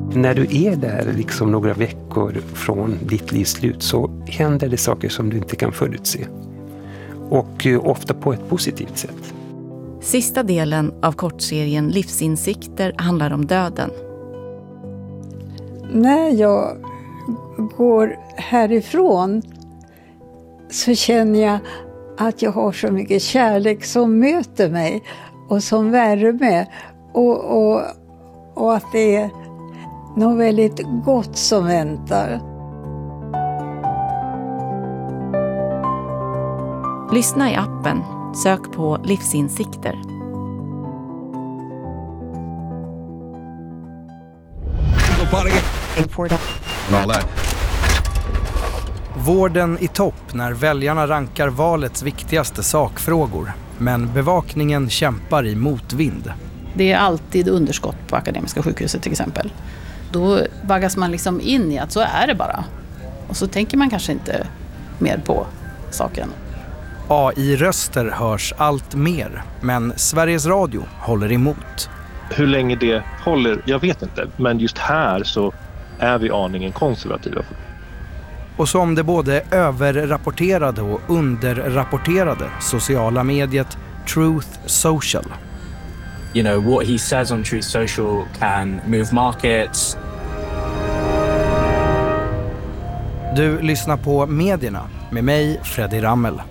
När du är där liksom några veckor från ditt livs slut så händer det saker som du inte kan förutse. Och ofta på ett positivt sätt. Sista delen av kortserien Livsinsikter handlar om döden. När jag går härifrån så känner jag att jag har så mycket kärlek som möter mig och som värme och att det är något väldigt gott som väntar. Lyssna i appen. Sök på Livsinsikter. Vården i topp när väljarna rankar valets viktigaste sakfrågor. Men bevakningen kämpar i motvind. Det är alltid underskott på Akademiska sjukhuset till exempel. Då vaggas man liksom in i att så är det bara. Och så tänker man kanske inte mer på saken. AI-röster hörs allt mer, men Sveriges Radio håller emot. Hur länge det håller, jag vet inte. Men just här så är vi aningen konservativa. Och som det både överrapporterade och underrapporterade sociala mediet Truth Social. You know, what he says on Truth Social can move markets. Du lyssnar på Medierna med mig, Freddy Rammel.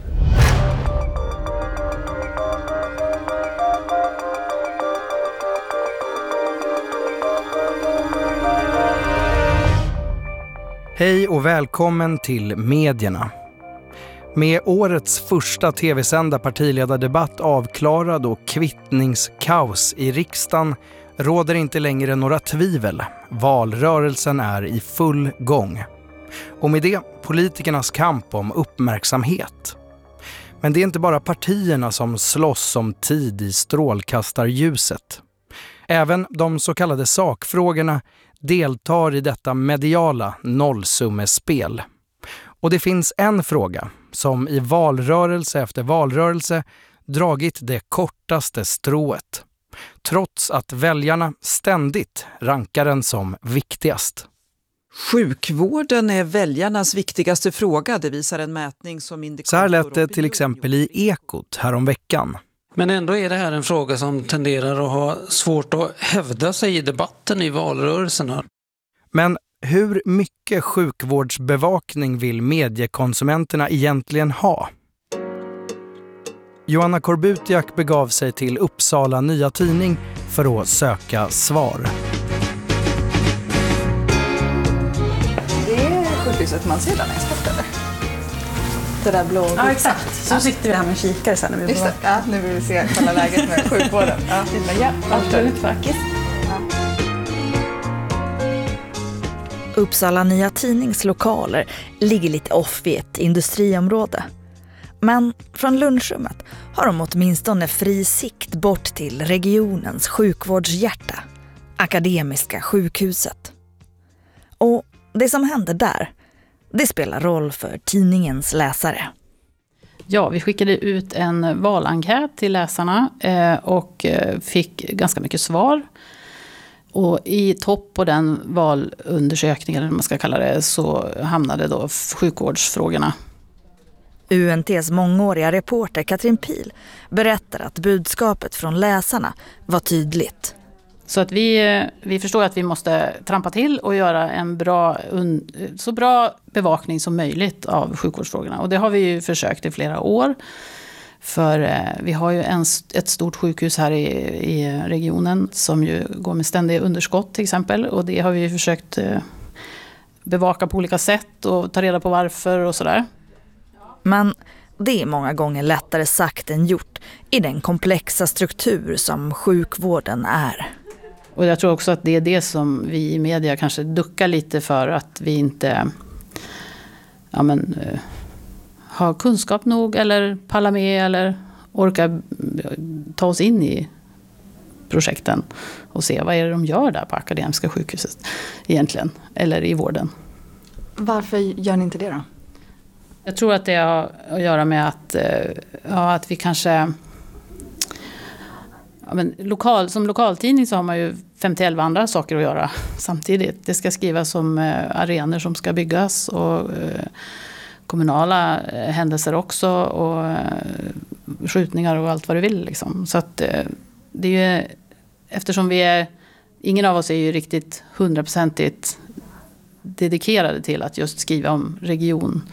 Hej och välkommen till Medierna. Med årets första tv-sända partiledardebatt avklarad och kvittningskaos i riksdagen råder inte längre några tvivel. Valrörelsen är i full gång. Och med det politikernas kamp om uppmärksamhet. Men det är inte bara partierna som slåss om tid i strålkastarljuset. Även de så kallade sakfrågorna deltar i detta mediala nollsummespel. Och det finns en fråga som i valrörelse efter valrörelse dragit det kortaste strået. Trots att väljarna ständigt rankar den som viktigast. Sjukvården är väljarnas viktigaste fråga, det visar en mätning som indikerar. Så här lät det till exempel i Ekot häromveckan. Men ändå är det här en fråga som tenderar att ha svårt att hävda sig i debatten i valrörelserna. Men hur mycket sjukvårdsbevakning vill mediekonsumenterna egentligen ha? Joanna Korbutiak begav sig till Uppsala Nya Tidning för att söka svar. Det är sjukhuset man ser där nästa eller? Det där blå. Ja, exakt. Så sitter vi här med kikare sen när vi just det. Ja, nu vill vi se kolla läget med sjukvården. Ja, absolut faktiskt. Uppsala Nya Tidnings lokaler ligger lite off i ett industriområde. Men från lunchrummet har de åtminstone fri sikt bort till regionens sjukvårdshjärta, Akademiska sjukhuset. Och det som händer där, det spelar roll för tidningens läsare. Ja, vi skickade ut en valankät till läsarna och fick ganska mycket svar. Och i topp på den valundersökningen, eller vad man ska kalla det, så hamnade då sjukvårdsfrågorna. UNTs mångåriga reporter Katrin Pil berättar att budskapet från läsarna var tydligt. Så att vi förstår att vi måste trampa till och göra en så bra bevakning som möjligt av sjukvårdsfrågorna. Och det har vi ju försökt i flera år. För vi har ju ett stort sjukhus här i regionen som ju går med ständiga underskott till exempel. Och det har vi ju försökt bevaka på olika sätt och ta reda på varför och sådär. Men det är många gånger lättare sagt än gjort i den komplexa struktur som sjukvården är. Och jag tror också att det är det som vi i media kanske duckar lite för, att vi inte har kunskap nog eller pallar med eller orkar ta oss in i projekten och se vad är det de gör där på Akademiska sjukhuset egentligen, eller i vården. Varför gör ni inte det då? Jag tror att det har att göra med att vi kanske Ja, men som lokaltidning så har man ju 51 andra saker att göra samtidigt. Det ska skrivas om arenor som ska byggas och kommunala händelser också och skjutningar och allt vad du vill. Liksom. Så att det är ju, eftersom ingen av oss är ju riktigt 100% dedikerade till att just skriva om regionvård.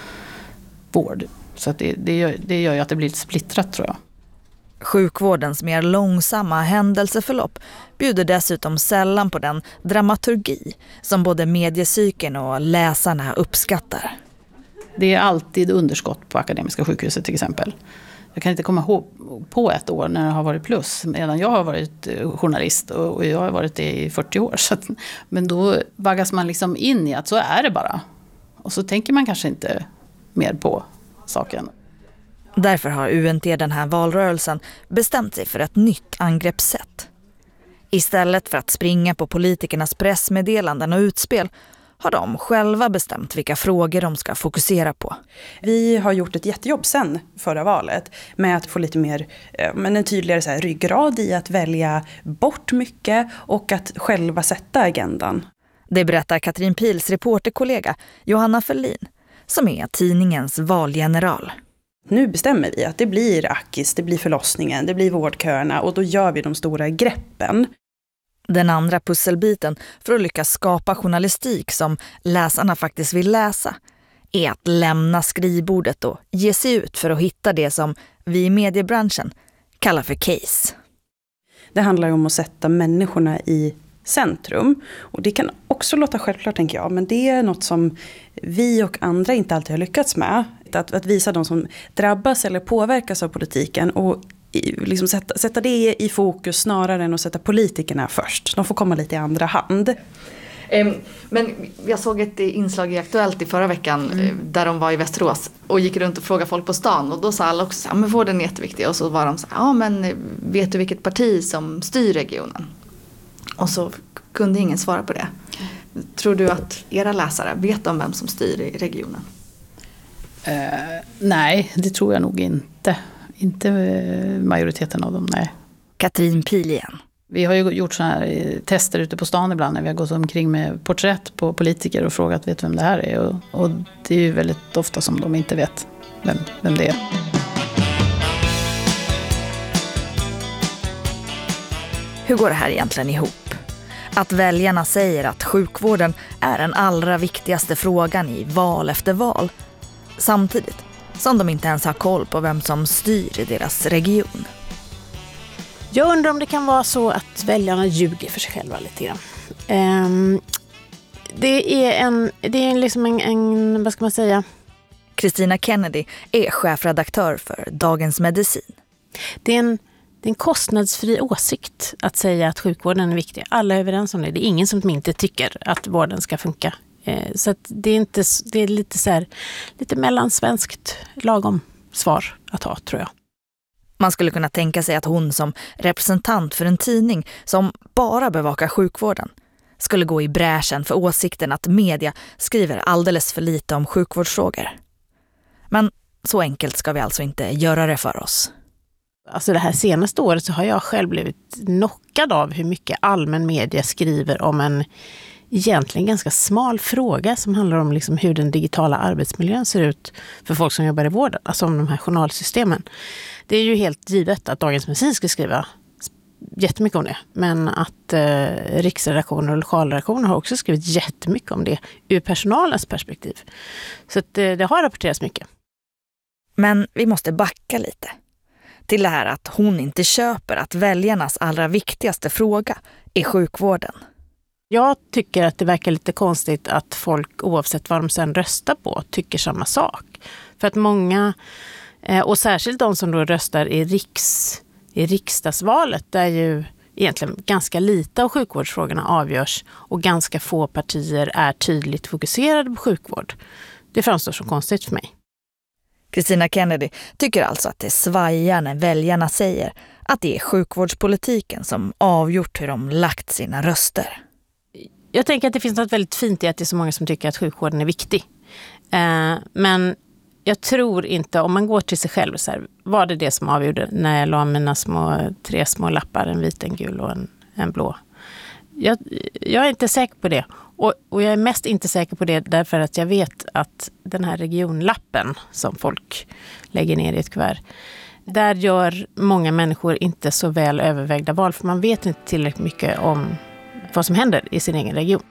Så att det gör ju att det blir lite splittrat, tror jag. Sjukvårdens mer långsamma händelseförlopp bjuder dessutom sällan på den dramaturgi som både mediecykeln och läsarna uppskattar. Det är alltid underskott på Akademiska sjukhuset till exempel. Jag kan inte komma ihåg på ett år när det har varit plus. Medan jag har varit journalist och jag har varit det i 40 år. Så att, men då vaggas man liksom in i att så är det bara. Och så tänker man kanske inte mer på saken. Därför har UNT den här valrörelsen bestämt sig för ett nytt angreppssätt. Istället för att springa på politikernas pressmeddelanden och utspel har de själva bestämt vilka frågor de ska fokusera på. Vi har gjort ett jättejobb sen förra valet med att få lite mer, en tydligare så här, ryggrad i att välja bort mycket och att själva sätta agendan. Det berättar Katrin Pils reporterkollega Johanna Ferlin, som är tidningens valgeneral. Nu bestämmer vi att det blir Akis, det blir förlossningen, det blir vårdköerna och då gör vi de stora greppen. Den andra pusselbiten för att lyckas skapa journalistik som läsarna faktiskt vill läsa är att lämna skrivbordet och ge sig ut för att hitta det som vi i mediebranschen kallar för case. Det handlar om att sätta människorna i centrum och det kan också låta självklart, tänker jag, men det är något som vi och andra inte alltid har lyckats med. Att visa de som drabbas eller påverkas av politiken och liksom sätta det i fokus snarare än att sätta politikerna först. De får komma lite i andra hand. Men jag såg ett inslag i Aktuellt i förra veckan där de var i Västerås och gick runt och frågade folk på stan och då sa alla också att vården är jätteviktig och så var de så här, vet du vilket parti som styr regionen? Och så kunde ingen svara på det. Tror du att era läsare vet om vem som styr i regionen? Nej, det tror jag nog inte. Inte majoriteten av dem, nej. Katrin Pil igen. Vi har ju gjort såna här tester ute på stan ibland när vi har gått omkring med porträtt på politiker och frågat vet vem det här är. Och det är ju väldigt ofta som de inte vet vem det är. Hur går det här egentligen ihop? Att väljarna säger att sjukvården är den allra viktigaste frågan i val efter val. Samtidigt som de inte ens har koll på vem som styr i deras region. Jag undrar om det kan vara så att väljarna ljuger för sig själva lite grann. Det är liksom en vad ska man säga? Kristina Kennedy är chefredaktör för Dagens Medicin. Det är en kostnadsfri åsikt att säga att sjukvården är viktig. Alla är överens om det. Det är ingen som inte tycker att vården ska funka. Så att det är lite så här, lite mellansvenskt lagom svar att ha, tror jag. Man skulle kunna tänka sig att hon som representant för en tidning som bara bevakar sjukvården skulle gå i bräschen för åsikten att media skriver alldeles för lite om sjukvårdsfrågor. Men så enkelt ska vi alltså inte göra det för oss. Alltså det här senaste året så har jag själv blivit knockad av hur mycket allmän media skriver om en egentligen ganska smal fråga som handlar om liksom hur den digitala arbetsmiljön ser ut för folk som jobbar i vården, alltså om de här journalsystemen. Det är ju helt givet att Dagens Medicin ska skriva jättemycket om det, men att riksredaktioner och lokalredaktioner har också skrivit jättemycket om det ur personalens perspektiv. Så att det har rapporterats mycket. Men vi måste backa lite till det här att hon inte köper att väljarnas allra viktigaste fråga är sjukvården. Jag tycker att det verkar lite konstigt att folk, oavsett vad de sen röstar på, tycker samma sak. För att många, och särskilt de som då röstar i riksdagsvalet, där ju egentligen ganska lite av sjukvårdsfrågorna avgörs och ganska få partier är tydligt fokuserade på sjukvård. Det framstår så konstigt för mig. Kristina Kennedy tycker alltså att det svajar när väljarna säger att det är sjukvårdspolitiken som avgjort hur de lagt sina röster. Jag tänker att det finns något väldigt fint i att det är så många som tycker att sjukvården är viktig. Men Jag tror inte, om man går till sig själv så här, var det som avgjorde när jag la mina 3 små lappar, en vit, en gul och en blå. Jag är inte säker på det. Och jag är mest inte säker på det därför att jag vet att den här regionlappen som folk lägger ner i ett kuvert, där gör många människor inte så väl övervägda val, för man vet inte tillräckligt mycket om vad som händer i sin egen region.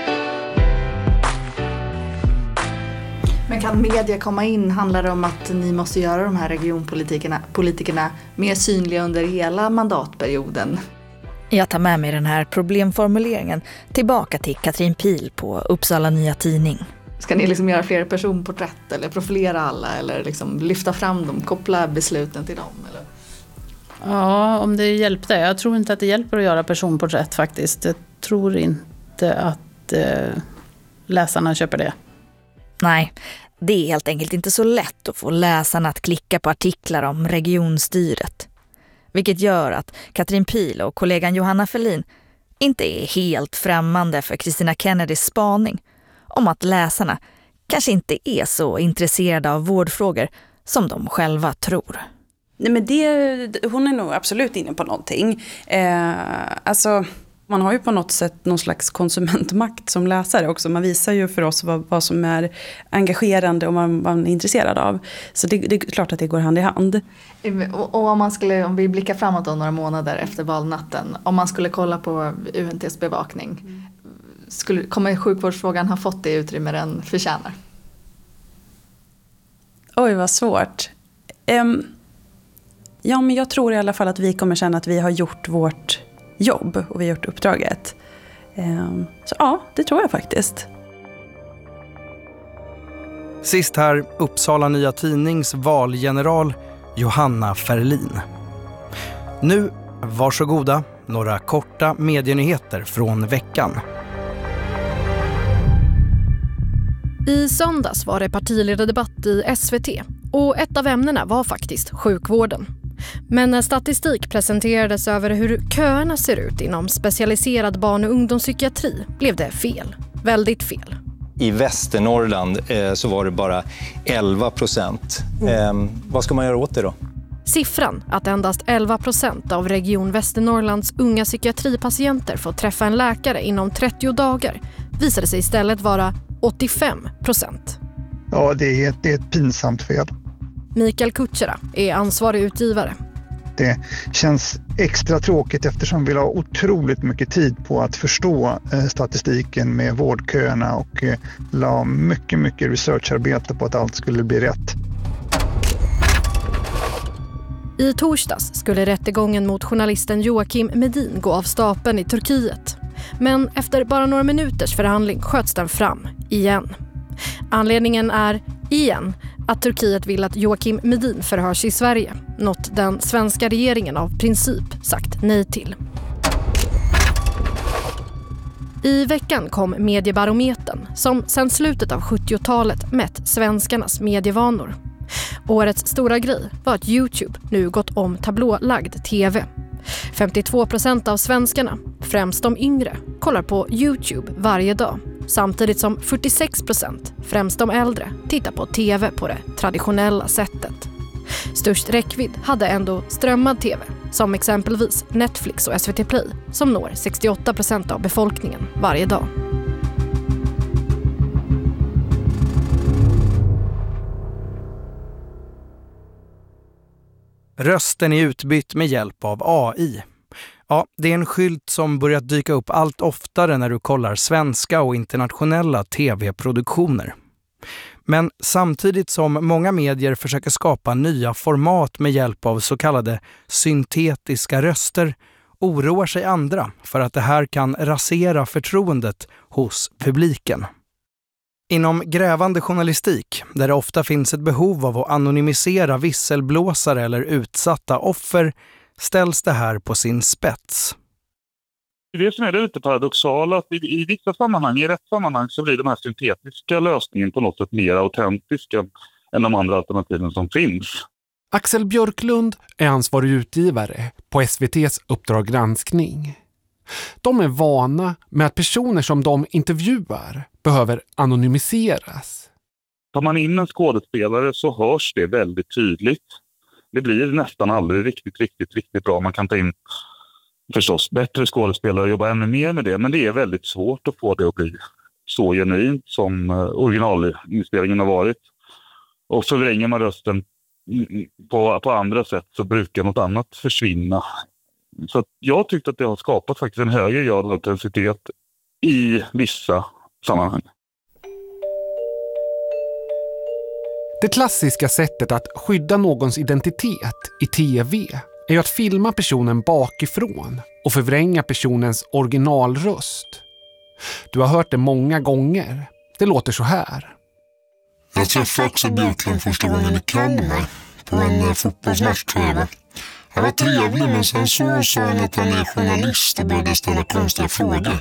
Men kan media komma in? Handlar det om att ni måste göra de här regionpolitikerna mer synliga under hela mandatperioden? Jag tar med mig den här problemformuleringen tillbaka till Katrin Pil på Uppsala Nya Tidning. Ska ni liksom göra fler personporträtt eller profilera alla eller liksom lyfta fram dem, koppla besluten till dem? Eller? Ja, om det hjälpte. Jag tror inte att det hjälper att göra personporträtt faktiskt. Jag tror inte att läsarna köper det. Nej, det är helt enkelt inte så lätt att få läsarna att klicka på artiklar om regionstyret. Vilket gör att Katrin Pil och kollegan Johanna Ferlin inte är helt främmande för Christina Kennedys spaning om att läsarna kanske inte är så intresserade av vårdfrågor som de själva tror. Nej, men hon är nog absolut inne på någonting. Alltså, man har ju på något sätt någon slags konsumentmakt som läsare också. Man visar ju för oss vad som är engagerande och man är intresserad av. Så det är klart att det går hand i hand. Och om vi blickar framåt några månader efter valnatten, om man skulle kolla på UNTs bevakning, kommer sjukvårdsfrågan ha fått det utrymme den förtjänar? Oj, vad svårt. Ja, men jag tror i alla fall att vi kommer känna att vi har gjort vårt jobb och vi har gjort uppdraget. Så ja, det tror jag faktiskt. Sist här Uppsala Nya Tidnings valgeneral Johanna Ferlin. Nu, varsågoda, några korta medienyheter från veckan. I söndags var det partiledardebatt i SVT och ett av ämnena var faktiskt sjukvården. Men när statistik presenterades över hur köerna ser ut inom specialiserad barn- och ungdomspsykiatri blev det fel. Väldigt fel. I Västernorrland så var det bara 11%. Vad ska man göra åt det då? Siffran att endast 11% av Region Västernorrlands unga psykiatripatienter får träffa en läkare inom 30 dagar visade sig istället vara 85%. Ja, det är ett pinsamt fel. Mikael Kutschera är ansvarig utgivare. Det känns extra tråkigt eftersom vi la otroligt mycket tid på att förstå statistiken med vårdköerna och la mycket researcharbete på att allt skulle bli rätt. I torsdags skulle rättegången mot journalisten Joakim Medin gå av stapeln i Turkiet. Men efter bara några minuters förhandling sköts den fram igen. Anledningen är, igen, att Turkiet vill att Joakim Medin förhörs i Sverige. Något den svenska regeringen av princip sagt nej till. I veckan kom Mediebarometern som sedan slutet av 70-talet mätt svenskarnas medievanor. Årets stora grej var att YouTube nu gått om tablålagd tv. 52% av svenskarna, främst de yngre, kollar på YouTube varje dag. Samtidigt som 46%, främst de äldre, tittar på tv på det traditionella sättet. Störst räckvidd hade ändå strömmad tv, som exempelvis Netflix och SVT Play, som når 68% av befolkningen varje dag. Rösten är utbytt med hjälp av AI. Ja, det är en skylt som börjat dyka upp allt oftare när du kollar svenska och internationella tv-produktioner. Men samtidigt som många medier försöker skapa nya format med hjälp av så kallade syntetiska röster oroar sig andra för att det här kan rasera förtroendet hos publiken. Inom grävande journalistik, där det ofta finns ett behov av att anonymisera visselblåsare eller utsatta offer, ställs det här på sin spets. Det som är det lite paradoxala, att i vissa sammanhang, i rätt sammanhang, så blir de här syntetiska lösningen på något sätt mer autentiska än de andra alternativen som finns. Axel Björklund är ansvarig utgivare på SVT:s Uppdrag granskning. De är vana med att personer som de intervjuar behöver anonymiseras. tar man in en skådespelare så hörs det väldigt tydligt. Det blir nästan aldrig riktigt bra. Man kan ta in förstås bättre skådespelare och jobba ännu mer med det. Men det är väldigt svårt att få det att bli så genuint som originalinspelningen har varit. Och förvränger man rösten på andra sätt så brukar något annat försvinna. Så att jag tyckte att det har skapat faktiskt en högre grad av autenticitet i vissa sammanhang. Det klassiska sättet att skydda någons identitet i tv är ju att filma personen bakifrån och förvränga personens originalröst. Du har hört det många gånger. Det låter så här. Jag träffade Axel Björklund första gången i Kalmar på en fotbollsmatch-tv. Han var trevlig, men sen så sa han att han är journalist och började ställa konstiga frågor.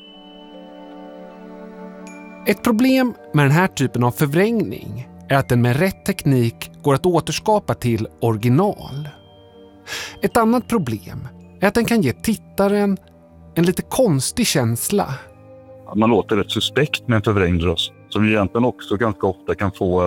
Ett problem med den här typen av förvrängning är att den med rätt teknik går att återskapa till original. Ett annat problem är att den kan ge tittaren en lite konstig känsla. Man låter rätt suspekt med en förvrängd röst som egentligen också ganska ofta kan få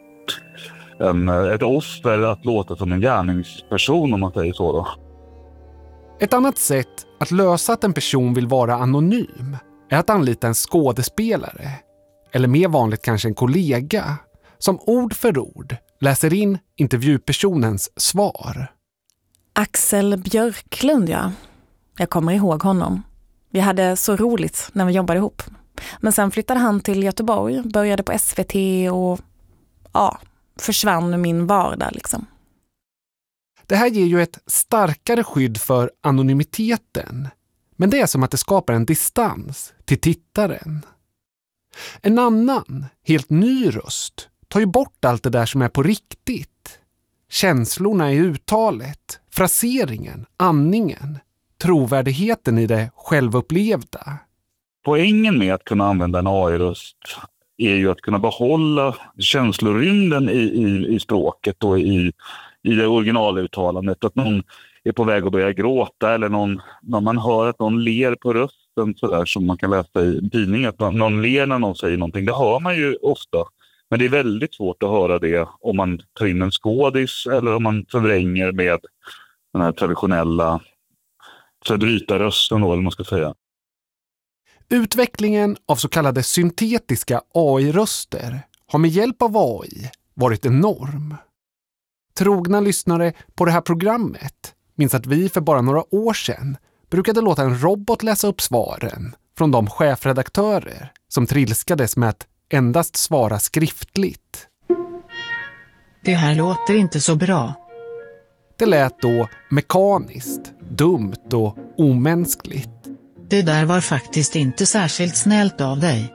ett offer att låta som en gärningsperson, om man säger så då. Ett annat sätt att lösa att en person vill vara anonym är att anlita en skådespelare, eller mer vanligt kanske en kollega, som ord för ord läser in intervjupersonens svar. Axel Björklund, ja. Jag kommer ihåg honom. Vi hade så roligt när vi jobbade ihop. Men sen flyttade han till Göteborg, började på SVT och försvann ur min vardag liksom. Det här ger ju ett starkare skydd för anonymiteten. Men det är som att det skapar en distans till tittaren. En annan, helt ny röst tar ju bort allt det där som är på riktigt. Känslorna i uttalet, fraseringen, andningen, trovärdigheten i det självupplevda. Poängen med att kunna använda en AI-röst är ju att kunna behålla känslorymden i språket och i det originaluttalandet. Att någon är på väg att börja gråta eller när man hör att någon ler på rösten så där, som man kan läsa i tidningen, att någon ler när någon säger någonting. Det hör man ju ofta. Men det är väldigt svårt att höra det om man tar in en skådis eller om man förvränger med den här traditionella rösten, eller vad man ska säga. Utvecklingen av så kallade syntetiska AI-röster har med hjälp av AI varit enorm. Trogna lyssnare på det här programmet minns att vi för bara några år sedan brukade låta en robot läsa upp svaren från de chefredaktörer som trilskades med att endast svara skriftligt. Det här låter inte så bra. Det lät då mekaniskt, dumt och omänskligt. Det där var faktiskt inte särskilt snällt av dig.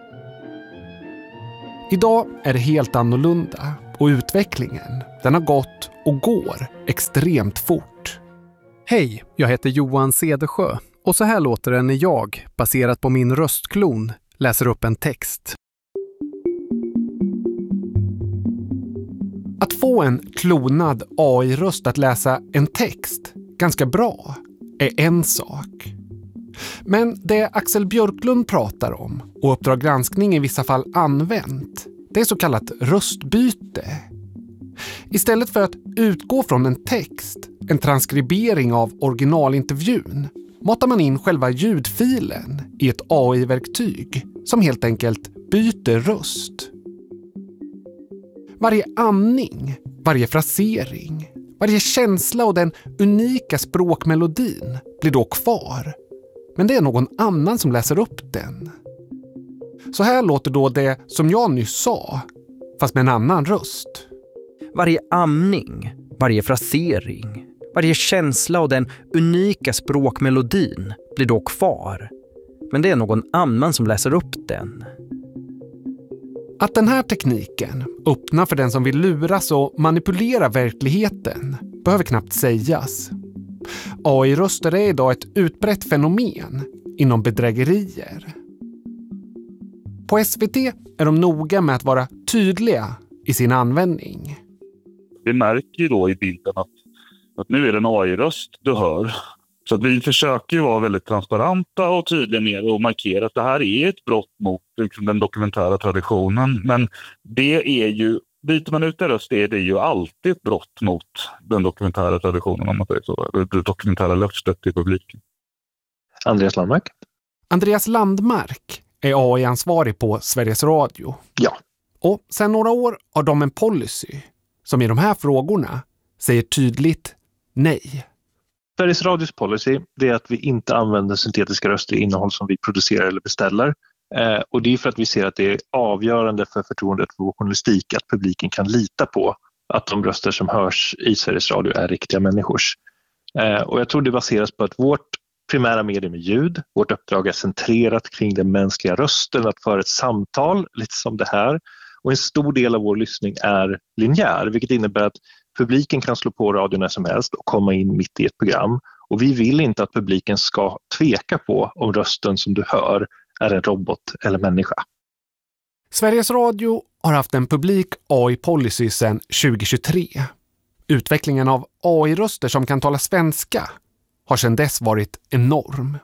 Idag är det helt annorlunda och utvecklingen, den har gått och går extremt fort. Hej, jag heter Johan Cedersjö och så här låter det när jag, baserat på min röstklon, läser upp en text. Att få en klonad AI-röst att läsa en text ganska bra är en sak. Men det Axel Björklund pratar om och Uppdrag granskning i vissa fall använt, det är så kallat röstbyte. Istället för att utgå från en text, en transkribering av originalintervjun, matar man in själva ljudfilen i ett AI-verktyg som helt enkelt byter röst. Varje andning, varje frasering, varje känsla och den unika språkmelodin blir då kvar. Men det är någon annan som läser upp den. Så här låter då det som jag nyss sa, fast med en annan röst. Varje amning, varje frasering, varje känsla och den unika språkmelodin blir då kvar. Men det är någon annan som läser upp den. Att den här tekniken öppnar för den som vill luras och manipulera verkligheten behöver knappt sägas. AI-röster är idag ett utbrett fenomen inom bedrägerier. På SVT är de noga med att vara tydliga i sin användning. Vi märker ju då i bilden att nu är det en AI-röst du hör. Så att vi försöker ju vara väldigt transparenta och tydliga med och markera att det här är ett brott mot den dokumentära traditionen. Men det är ju, byter man ut en röst är det ju alltid ett brott mot den dokumentära traditionen, om man säger så. Det dokumentära löftet till publiken. Andreas Landmark. Andreas Landmark är AI-ansvarig på Sveriges Radio. Ja. Och sedan några år har de en policy som i de här frågorna säger tydligt nej. Sveriges Radios policy är att vi inte använder syntetiska röster i innehåll som vi producerar eller beställer. Och det är för att vi ser att det är avgörande för förtroendet för vår journalistik att publiken kan lita på att de röster som hörs i Sveriges Radio är riktiga människors. Och jag tror det baseras på att vårt primära medium är ljud. Vårt uppdrag är centrerat kring den mänskliga rösten, att föra ett samtal lite som det här. Och en stor del av vår lyssning är linjär, vilket innebär att publiken kan slå på radion när som helst och komma in mitt i ett program. Och vi vill inte att publiken ska tveka på om rösten som du hör är en robot eller människa. Sveriges Radio har haft en publik AI-policy sedan 2023. Utvecklingen av AI-röster som kan tala svenska har sedan dess varit enorm.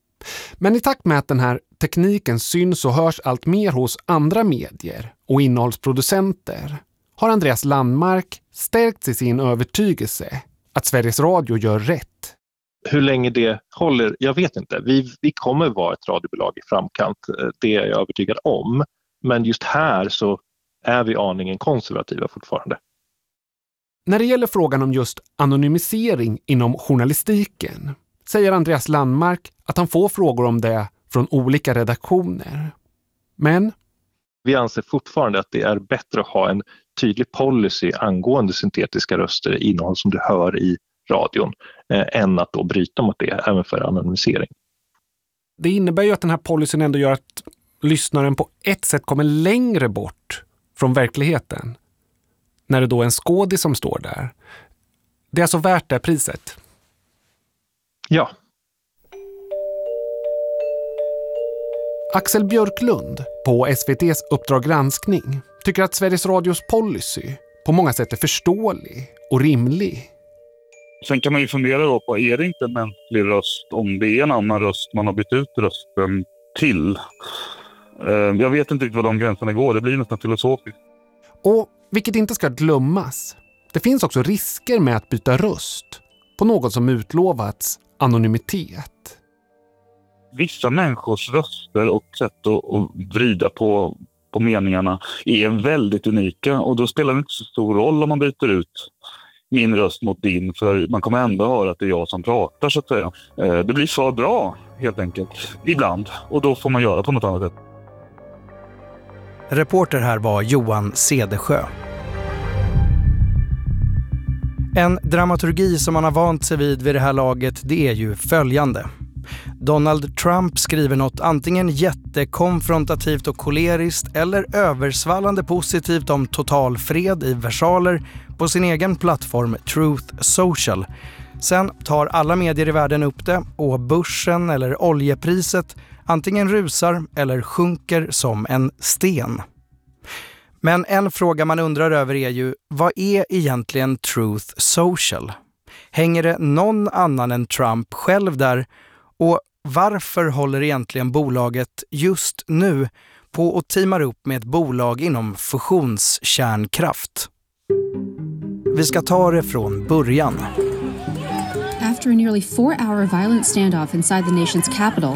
Men i takt med att den här tekniken syns och hörs allt mer hos andra medier och innehållsproducenter har Andreas Landmark stärkt i sin övertygelse att Sveriges Radio gör rätt. Hur länge det håller, jag vet inte. Vi kommer vara ett radiobolag i framkant, det är jag övertygad om. Men just här så är vi aningen konservativa fortfarande. När det gäller frågan om just anonymisering inom journalistiken säger Andreas Landmark att han får frågor om det från olika redaktioner. Men vi anser fortfarande att det är bättre att ha en tydlig policy angående syntetiska röster i innehåll som du hör i radion än att då bryta mot det även för anonymisering. Det innebär ju att den här policyn ändå gör att lyssnaren på ett sätt kommer längre bort från verkligheten. När det då är en skådis som står där. Det är alltså värt det priset. Ja. Axel Björklund på SVT:s Uppdrag granskning tycker att Sveriges Radios policy på många sätt är förståelig och rimlig. Sen kan man ju fundera då på, är det inte en mänsklig röst om det är en annan röst man har bytt ut rösten till? Jag vet inte riktigt vad de gränserna går, det blir nästan filosofiskt. Och vilket inte ska glömmas, det finns också risker med att byta röst på något som utlovats anonymitet. Vissa människors röster och sätt att vrida på meningarna är väldigt unika och då spelar det inte så stor roll om man byter ut min röst mot din, för man kommer ändå höra att det är jag som pratar så att säga. Det blir så bra helt enkelt, ibland, och då får man göra på något annat sätt. Reporter här var Johan Cedersjö. En dramaturgi som man har vant sig vid det här laget, det är ju följande. Donald Trump skriver något antingen jättekonfrontativt och koleriskt eller översvallande positivt om total fred i versaler på sin egen plattform Truth Social. Sen tar alla medier i världen upp det och börsen eller oljepriset antingen rusar eller sjunker som en sten. Men en fråga man undrar över är ju, vad är egentligen Truth Social? Hänger det någon annan än Trump själv där? Och varför håller egentligen bolaget just nu på att teamar upp med ett bolag inom fusionskärnkraft? Vi ska ta det från början. After a nearly 4-hour violent standoff inside the nation's capital.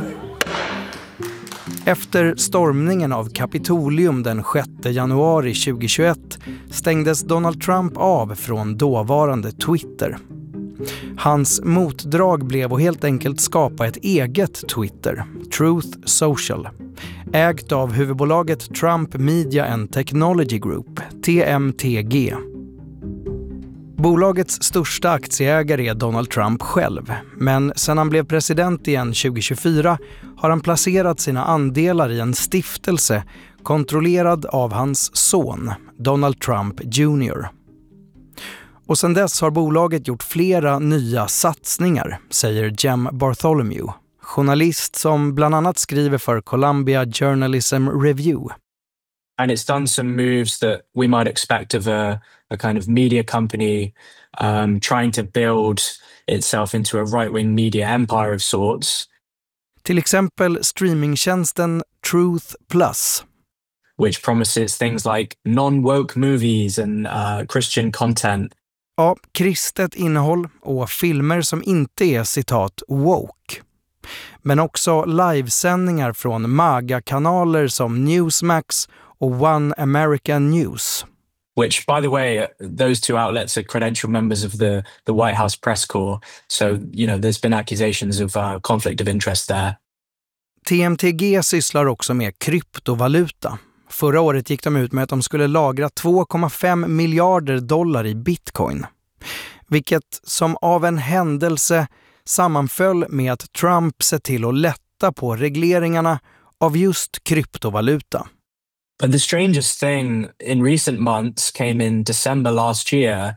Efter stormningen av Kapitolium den 6 januari 2021 stängdes Donald Trump av från dåvarande Twitter. Hans motdrag blev att helt enkelt skapa ett eget Twitter, Truth Social, ägt av huvudbolaget Trump Media and Technology Group, TMTG. Bolagets största aktieägare är Donald Trump själv, men sedan han blev president igen 2024 har han placerat sina andelar i en stiftelse kontrollerad av hans son, Donald Trump Jr. Och sedan dess har bolaget gjort flera nya satsningar, säger Jem Bartholomew, journalist som bland annat skriver för Columbia Journalism Review. And it's done some moves that we might expect of a a kind of media company trying to build itself into a right-wing media empire of sorts. Till exempel streamingtjänsten Truth Plus. Which promises things like non-woke movies and Christian content. Ja, kristet innehåll och filmer som inte är citat woke. Men också livesändningar från MAGA-kanaler som Newsmax och One American News. Which, by the way, those two outlets are credential members of the White House press corps. So, you know, there's been accusations of conflict of interest there. TMTG sysslar också med kryptovaluta. Förra året gick de ut med att de skulle lagra 2,5 miljarder dollar i bitcoin. Vilket som av en händelse sammanföll med att Trump sett till att lätta på regleringarna av just kryptovaluta. But the strangest thing in recent months came in December last year.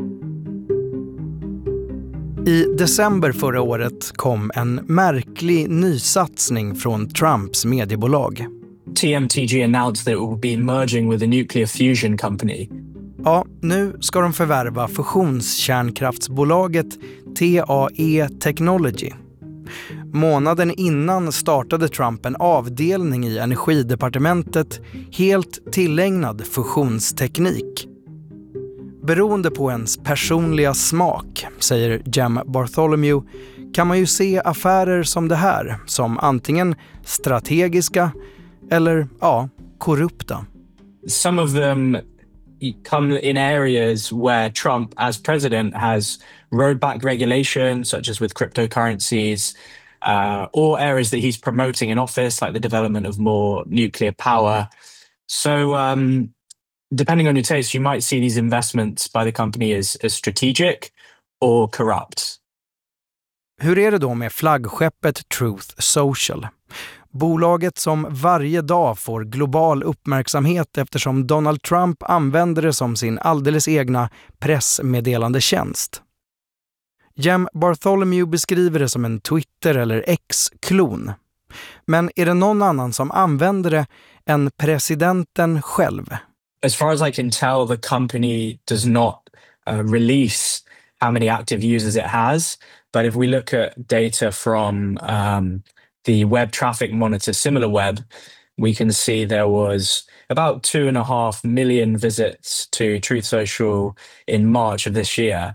I december förra året kom en märklig nysatsning från Trumps mediebolag. TMTG announced that it will be merging with a nuclear fusion company. Ja, nu ska de förvärva fusionskärnkraftsbolaget TAE Technology. Månaden innan startade Trump en avdelning i energidepartementet helt tillägnad fusionsteknik. Beroende på ens personliga smak, säger Jem Bartholomew, kan man ju se affärer som det här som antingen strategiska eller korrupta. Some of them come in areas where Trump as president has rolled back regulations such as with cryptocurrencies or areas that he's promoting in office like the development of more nuclear power. So depending on your taste, you might see these investments by the company as strategic or corrupt. Hur är det då med flaggskeppet Truth Social? Bolaget som varje dag får global uppmärksamhet eftersom Donald Trump använder det som sin alldeles egna pressmeddelande tjänst. Jem Bartholomew beskriver det som en Twitter- eller X-klon. Men är det någon annan som använder det än presidenten själv? As far as I can tell, the company does not release how many active users it has. But if we look at data from the web traffic monitor SimilarWeb, we can see there was about 2.5 million visits to Truth Social in March of this year.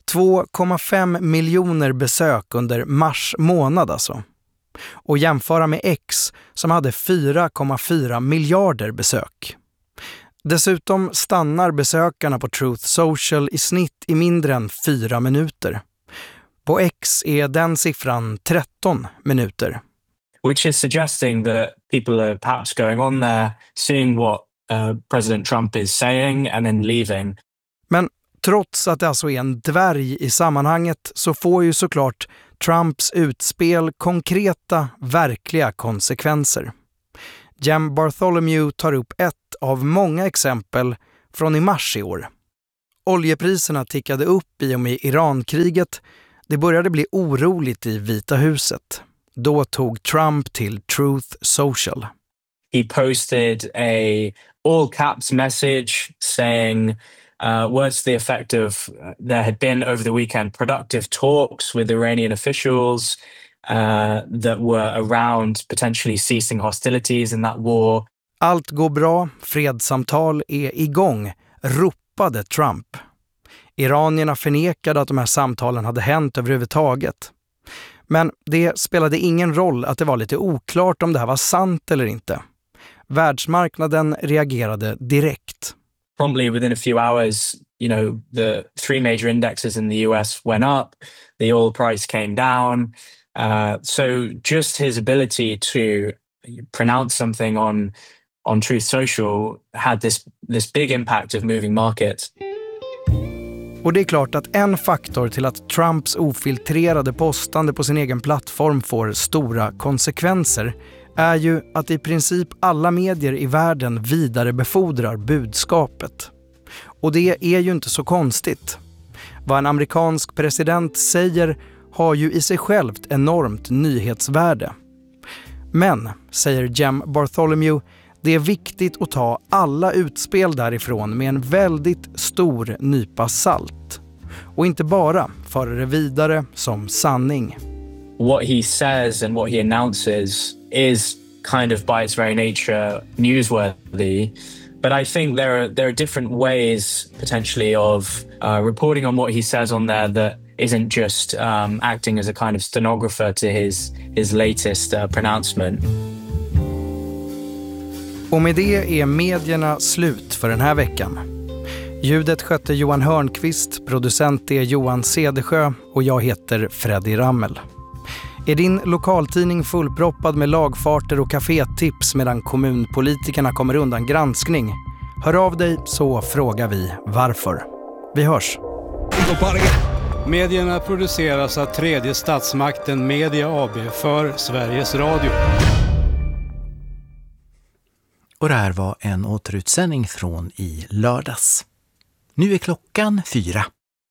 2,5 miljoner besök under mars månad alltså. Och jämföra med X som hade 4,4 miljarder besök. Dessutom stannar besökarna på Truth Social i snitt i mindre än 4 minuter. På X är den siffran 13 minuter. Which is suggesting that people are perhaps going on there, seeing what President Trump is saying and then leaving. Men trots att det alltså är en dvärg i sammanhanget så får ju såklart Trumps utspel konkreta, verkliga konsekvenser. Jem Bartholomew tar upp ett av många exempel från i mars i år. Oljepriserna tickade upp i och med Irankriget. Det började bli oroligt i Vita huset. Då tog Trump till Truth Social. He posted a all caps message saying words to the effect of there had been over the weekend productive talks with Iranian officials that were around potentially ceasing hostilities in that war. Allt går bra, fredssamtal är igång, ropade Trump. Iranierna förnekade att de här samtalen hade hänt överhuvudtaget. Men det spelade ingen roll att det var lite oklart om det här var sant eller inte. Världsmarknaden reagerade direkt. Promptly within a few hours, you know, the 3 major indexes in the US went up, the oil price came down. So just his ability to pronounce something on Truth Social had this big impact of moving markets. Och det är klart att en faktor till att Trumps ofiltrerade postande på sin egen plattform får stora konsekvenser är ju att i princip alla medier i världen vidarebefordrar budskapet. Och det är ju inte så konstigt. Vad en amerikansk president säger har ju i sig självt enormt nyhetsvärde. Men, säger Jem Bartholomew, Det är viktigt att ta alla utspel därifrån med en väldigt stor nypa salt. Och inte bara föra det vidare som sanning. What he says and what he announces is kind of by its very nature newsworthy. But I think there are different ways potentially of reporting on what he says on there that isn't just acting as a kind of stenographer to his latest pronouncement. Och med det är medierna slut för den här veckan. Ljudet skötte Johan Hörnqvist, producent är Johan Cedersjö och jag heter Freddy Rammel. Är din lokaltidning fullproppad med lagfarter och kafétips medan kommunpolitikerna kommer undan granskning? Hör av dig så frågar vi varför. Vi hörs. Medierna produceras av tredje statsmakten Media AB för Sveriges Radio. Och det här var en återutsändning från i lördags. Nu är klockan 4.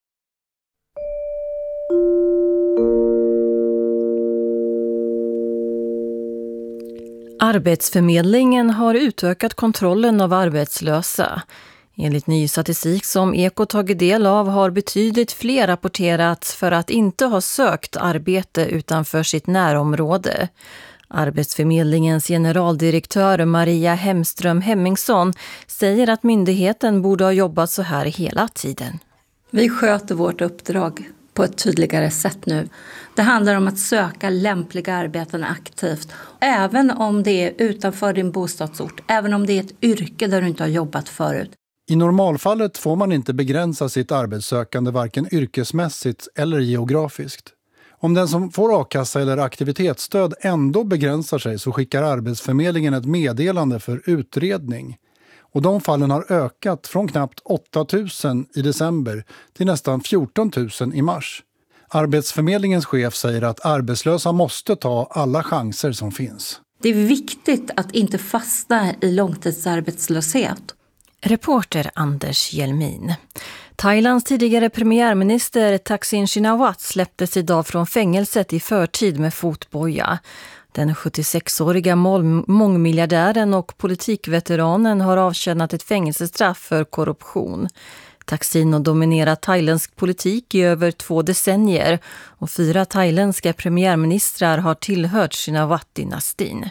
Arbetsförmedlingen har utökat kontrollen av arbetslösa. Enligt ny statistik som Eko tagit del av har betydligt fler rapporterats för att inte ha sökt arbete utanför sitt närområde. Arbetsförmedlingens generaldirektör Maria Hemström Hemmingsson säger att myndigheten borde ha jobbat så här hela tiden. Vi sköter vårt uppdrag på ett tydligare sätt nu. Det handlar om att söka lämpliga arbeten aktivt. Även om det är utanför din bostadsort, även om det är ett yrke där du inte har jobbat förut. I normalfallet får man inte begränsa sitt arbetssökande varken yrkesmässigt eller geografiskt. Om den som får a-kassa eller aktivitetsstöd ändå begränsar sig så skickar Arbetsförmedlingen ett meddelande för utredning. Och de fallen har ökat från knappt 8 000 i december till nästan 14 000 i mars. Arbetsförmedlingens chef säger att arbetslösa måste ta alla chanser som finns. Det är viktigt att inte fastna i långtidsarbetslöshet. Reporter Anders Hjelmin. Thailands tidigare premiärminister Thaksin Shinawatra släpptes idag från fängelset i förtid med fotboja. Den 76-åriga mångmiljardären och politikveteranen har avtjänat ett fängelsestraff för korruption. Thaksin har dominerat thailändsk politik i över 2 decennier och 4 thailändska premiärministrar har tillhört Shinawatra-dynastin.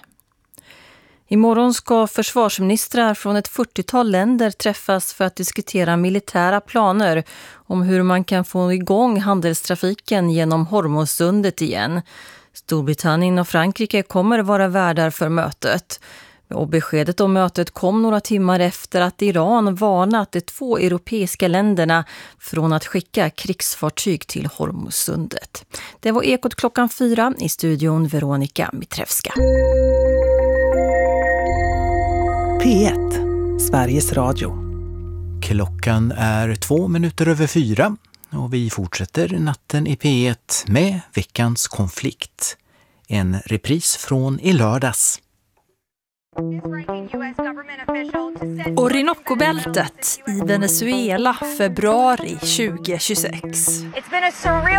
Imorgon ska försvarsministrar från ett 40-tal länder träffas för att diskutera militära planer om hur man kan få igång handelstrafiken genom Hormuzsundet igen. Storbritannien och Frankrike kommer vara värdar för mötet. Och beskedet om mötet kom några timmar efter att Iran varnat de 2 europeiska länderna från att skicka krigsfartyg till Hormuzsundet. Det var Ekot klockan 4 i studion Veronika Mitrevska. P1, Sveriges Radio. Klockan är 2 minuter över 4 och vi fortsätter natten i P1 med veckans konflikt. En repris från i lördags. Orinoco-bältet i Venezuela, februari 2026.